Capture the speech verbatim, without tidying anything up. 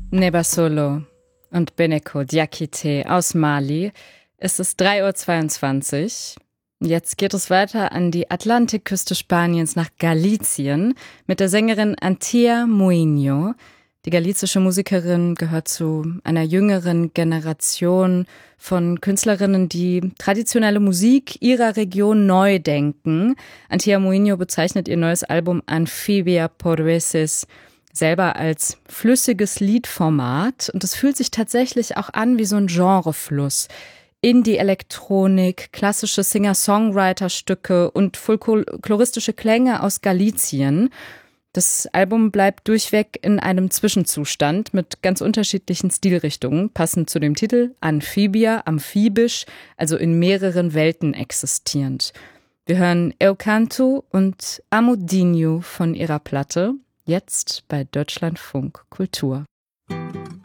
Neba Solo und Beneko Diakité aus Mali. Es ist drei Uhr zweiundzwanzig. Jetzt geht es weiter an die Atlantikküste Spaniens nach Galizien mit der Sängerin Antía Muiño. Die galizische Musikerin gehört zu einer jüngeren Generation von Künstlerinnen, die traditionelle Musik ihrer Region neu denken. Antía Muiño bezeichnet ihr neues Album Anfibia por veces selber als flüssiges Liedformat, und es fühlt sich tatsächlich auch an wie so ein Genrefluss. Indie-Elektronik, klassische Singer-Songwriter-Stücke und folkloristische Klänge aus Galizien. Das Album bleibt durchweg in einem Zwischenzustand mit ganz unterschiedlichen Stilrichtungen, passend zu dem Titel Amphibia, amphibisch, also in mehreren Welten existierend. Wir hören Eu Canto und Amodinho von ihrer Platte, jetzt bei Deutschlandfunk Kultur.